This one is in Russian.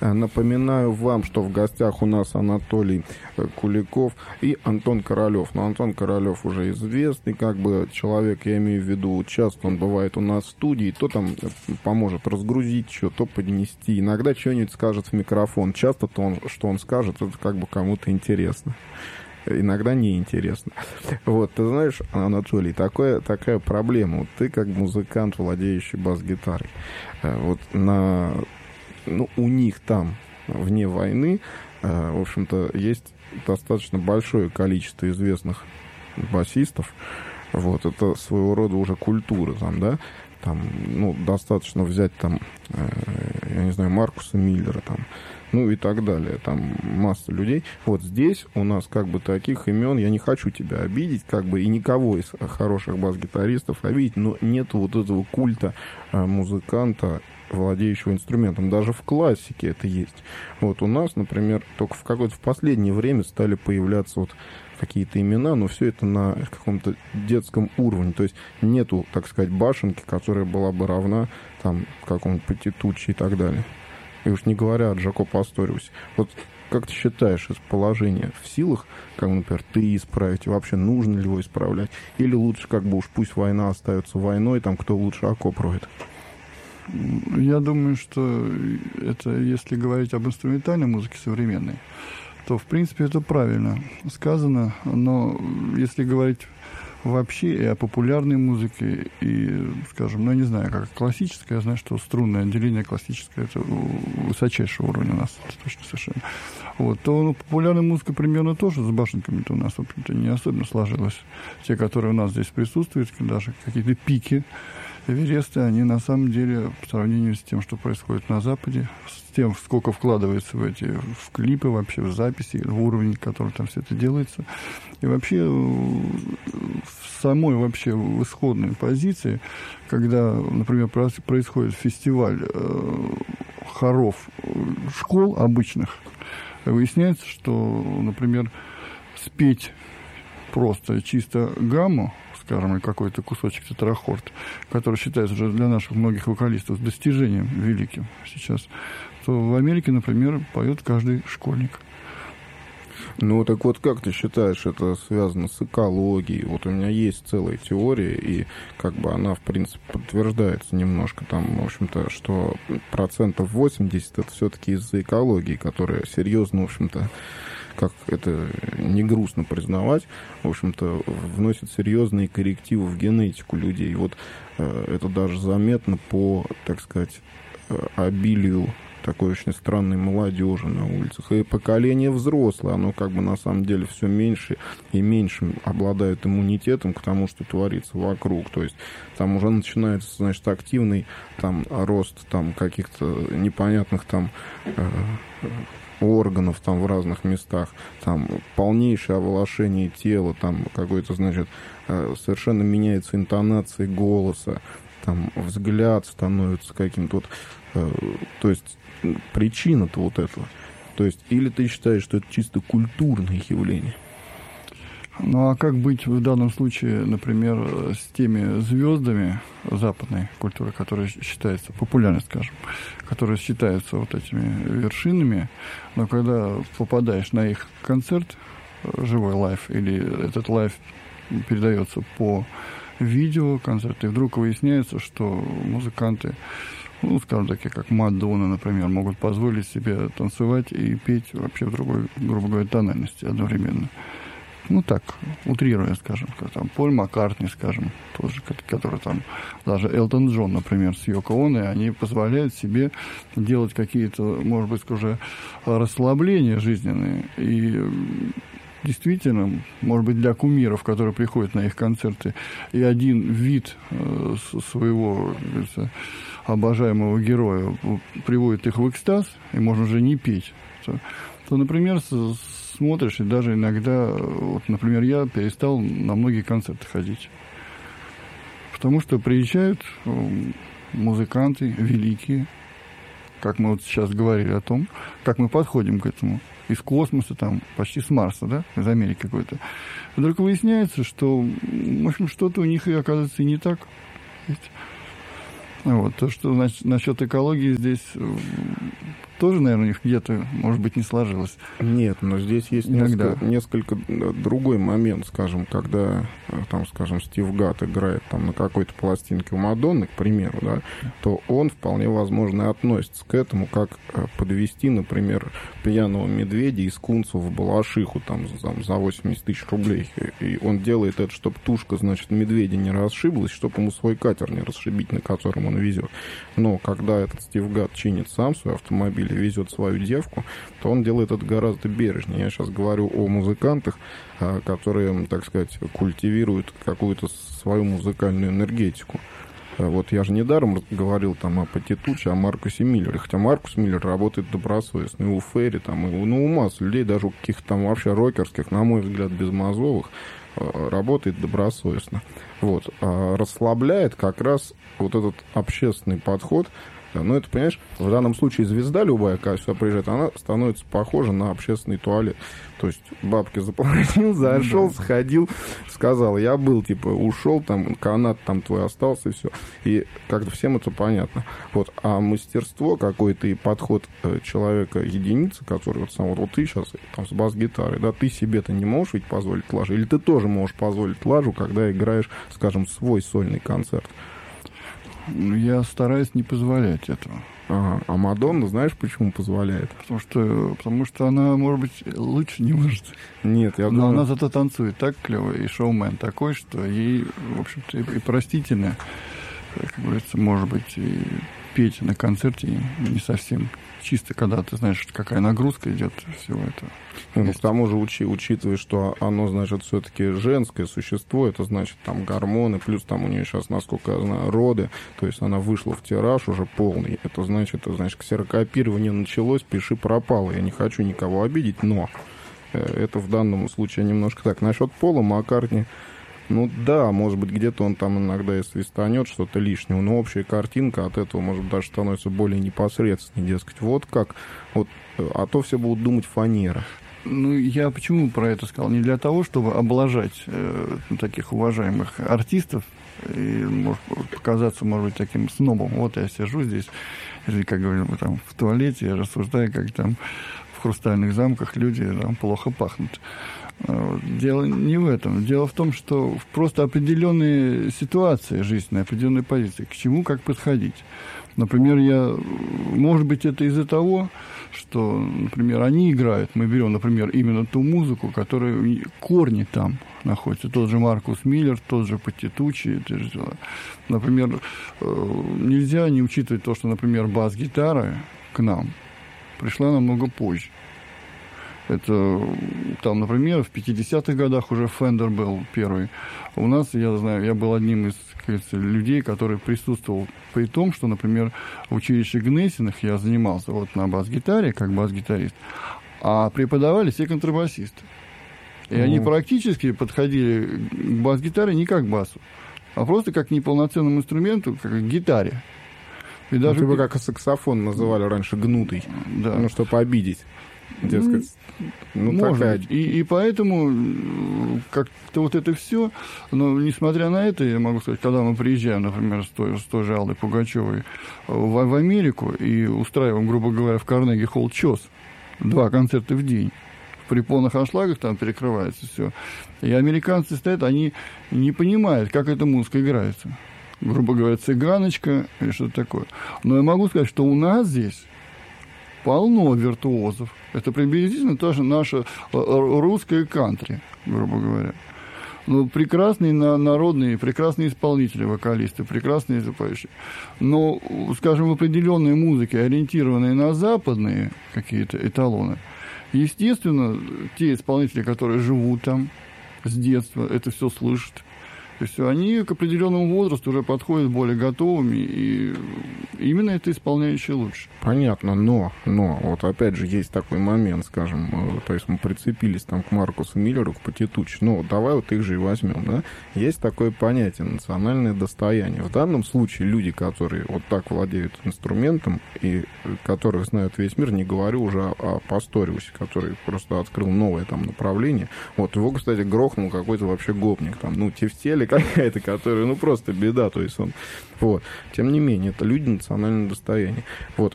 Напоминаю вам, что в гостях у нас Анатолий Куликов и Антон Королев. Но Антон Королев уже известный как бы человек, я имею в виду, часто он бывает у нас в студии, то там поможет разгрузить что-то, то поднести, иногда что-нибудь скажет в микрофон. Часто-то он, что он скажет, это как бы кому-то интересно. Иногда неинтересно. Вот, ты знаешь, Анатолий, такая проблема. Вот ты как музыкант, владеющий бас-гитарой. Вот у них там, вне войны, в общем-то, есть достаточно большое количество известных басистов. Вот, это своего рода уже культура там, да? Там, достаточно взять там, я не знаю, Маркуса Миллера там, и так далее. Там масса людей. Вот здесь у нас как бы таких имен, я не хочу тебя обидеть, как бы, и никого из хороших бас-гитаристов обидеть, но нет вот этого культа музыканта, владеющего инструментом. Даже в классике это есть. Вот у нас, например, только в последнее время стали появляться вот какие-то имена, но все это на каком-то детском уровне. То есть нету, так сказать, башенки, которая была бы равна там какому-нибудь Патитуччи и так далее. И уж не говоря о Джако Пасториусе. Вот как ты считаешь, из положения в силах, как, например, ты исправить, и вообще нужно ли его исправлять? Или лучше как бы уж пусть война остается войной, там кто лучше окоп роет? Я думаю, что это, если говорить об инструментальной музыке современной, то, в принципе, это правильно сказано. Но если говорить вообще и о популярной музыке, и, скажем, я не знаю, как классическая, я знаю, что струнное отделение классическое, это высочайшего уровня у нас, это точно совершенно. Вот, то популярная музыка примерно тоже с башенками-то у нас, в общем-то, не особенно сложилась. Те, которые у нас здесь присутствуют, даже какие-то пики, Эвересты, они на самом деле, по сравнению с тем, что происходит на Западе, с тем, сколько вкладывается в клипы, вообще в записи, в уровень, который там все это делается, и вообще в самой вообще в исходной позиции, когда, например, происходит фестиваль хоров школ обычных, выясняется, что, например, спеть просто чисто гамму, скажем, или какой-то кусочек тетрахорд, который считается уже для наших многих вокалистов достижением великим сейчас, то в Америке, например, поет каждый школьник. Ну, так вот, как ты считаешь, это связано с экологией? Вот у меня есть целая теория, и как бы она, в принципе, подтверждается немножко там, в общем-то, что 80% это все-таки из-за экологии, которая серьезно, в общем-то, как это не грустно признавать, в общем-то, вносит серьезные коррективы в генетику людей. Вот это даже заметно по, так сказать, обилию такой очень странной молодежи на улицах. И поколение взрослое, оно как бы на самом деле все меньше и меньше обладает иммунитетом к тому, что творится вокруг. То есть там уже начинается, значит, активный там рост там каких-то непонятных там органов там в разных местах, там полнейшее оволошение тела, там какой-то, значит, совершенно меняется интонация голоса, там взгляд становится каким-то вот, то есть причина-то вот этого. То есть или ты считаешь, что это чисто культурное явление? Ну, а как быть в данном случае, например, с теми звездами западной культуры, которые считаются популярны, скажем, которые считаются вот этими вершинами, но когда попадаешь на их концерт, живой лайв, или этот лайв передается по видео концерта, и вдруг выясняется, что музыканты, скажем, такие как Мадонна, например, могут позволить себе танцевать и петь вообще в другой, грубо говоря, тональности одновременно. Так, утрируя, скажем, как там Поль Маккартни, скажем, тоже, который там, даже Элтон Джон, например, с Йоко Оно, они позволяют себе делать какие-то, может быть, уже расслабления жизненные. И действительно, может быть, для кумиров, которые приходят на их концерты, и один вид своего, как говорится, обожаемого героя приводит их в экстаз, и можно уже не петь, то например, смотришь, и даже иногда, вот, например, я перестал на многие концерты ходить. Потому что приезжают музыканты великие, как мы вот сейчас говорили о том, как мы подходим к этому, из космоса, там, почти с Марса, да, из Америки какой-то. Вдруг выясняется, что, в общем, что-то у них, и оказывается, и не так. Вот. То, что насчет экологии здесь тоже, наверное, у них где-то, может быть, не сложилось. Нет, но здесь есть несколько другой момент, скажем, когда, там, скажем, Стив Гатт играет там на какой-то пластинке у Мадонны, к примеру, да, то он вполне возможно и относится к этому, как подвести, например, пьяного медведя из Кунцева в Балашиху там за 80 тысяч рублей. И он делает это, чтобы тушка, значит, медведя не расшиблась, чтобы ему свой катер не расшибить, на котором он везет. Но когда этот Стив Гатт чинит сам свой автомобиль и везет свою девку, то он делает это гораздо бережнее. Я сейчас говорю о музыкантах, которые, так сказать, культивируют какую-то свою музыкальную энергетику. Вот я же недаром говорил там о Патитуче, о Маркусе Миллере. Хотя Маркус Миллер работает добросовестно. И у Ферри, там, и у массы людей, даже у каких-то там вообще рокерских, на мой взгляд, безмозовых, работает добросовестно. Вот. А расслабляет как раз вот этот общественный подход. Ну, это, понимаешь, в данном случае звезда любая, когда сюда приезжает, она становится похожа на общественный туалет. То есть бабки заплатил, зашел, сходил, сказал, я был, типа, ушел, там, канат там твой остался, и все. И как-то всем это понятно. Вот. А мастерство какое-то и подход человека единицы, который вот сам, вот ты сейчас там с бас-гитарой, да, ты себе-то не можешь ведь позволить лажу, или ты тоже можешь позволить лажу, когда играешь, скажем, свой сольный концерт? Я стараюсь не позволять этого. Ага. А Мадонна, знаешь, почему позволяет? Потому что она, может быть, лучше не может. Нет, я думаю... Но она зато танцует так клево, и шоумен такой, что ей, в общем-то, и простительно, как говорится, может быть, и петь на концерте не совсем чисто, когда ты знаешь, какая нагрузка идет всего этого. Ну, к тому же, учитывая, что оно, значит, все-таки женское существо, это значит, там, гормоны, плюс там у нее сейчас, насколько я знаю, роды, то есть она вышла в тираж уже полный, это значит, ксерокопирование началось, пиши пропало. Я не хочу никого обидеть, но это в данном случае немножко так. Насчет Пола Маккартни, ну да, может быть, где-то он там иногда и свистанет что-то лишнего, но общая картинка от этого, может, даже становится более непосредственной, дескать, вот как, вот, а то все будут думать фанера. Ну, я почему про это сказал? Не для того, чтобы облажать таких уважаемых артистов и может показаться, может быть, таким снобом. Вот я сижу здесь, или, как говорим, там, в туалете, я рассуждаю, как там в хрустальных замках люди там плохо пахнут. Дело не в этом. Дело в том, что просто определенные ситуации жизненные, определенные позиции, к чему как подходить. Например, может быть, это из-за того, что, например, они играют, мы берем, например, именно ту музыку, которая корни там находятся. Тот же Маркус Миллер, тот же Патитучи. Например, нельзя не учитывать то, что, например, бас-гитара к нам пришла намного позже. Это там, например, в 50-х годах уже Фендер был первый. У нас, я знаю, я был одним из, кажется, людей, который присутствовал при том, что, например, в училище Гнесиных я занимался вот на бас-гитаре, как бас-гитарист, а преподавали все контрабасисты. И они практически подходили к бас-гитаре не как к басу, а просто как к неполноценному инструменту, как к гитаре. И даже вы как саксофон называли раньше гнутый, да. Ну, чтобы обидеть. Дескать, может быть. И поэтому как-то вот это все, но несмотря на это, я могу сказать, когда мы приезжаем, например, с той же Аллой Пугачевой в Америку и устраиваем, грубо говоря, в Карнеги-холл ЧОС 2 концерта в день, при полных аншлагах там перекрывается все. И американцы стоят, они не понимают, как эта музыка играется. Грубо говоря, цыганочка или что-то такое. Но я могу сказать, что у нас здесь полно виртуозов. Это приблизительно тоже наша русская кантри, грубо говоря. Ну, прекрасные народные, прекрасные исполнители, вокалисты, прекрасные запающие. Но, скажем, в определенной музыке, ориентированной на западные какие-то эталоны, естественно, те исполнители, которые живут там с детства, это все слышат. И все, они к определенному возрасту уже подходят более готовыми, и именно это исполняющие лучше. Понятно, но вот опять же есть такой момент, скажем, то есть мы прицепились там к Маркусу Миллеру, к Патитучи, ну давай вот их же и возьмем, да? Есть такое понятие национальное достояние. В данном случае люди, которые вот так владеют инструментом и которых знают весь мир, не говорю уже о Пасториусе, который просто открыл новое там направление. Вот его, кстати, грохнул какой-то вообще гопник там, ну Тефтели какая-то, которая, ну просто беда, то есть он, вот. Тем не менее, это люди национального достояния. Вот.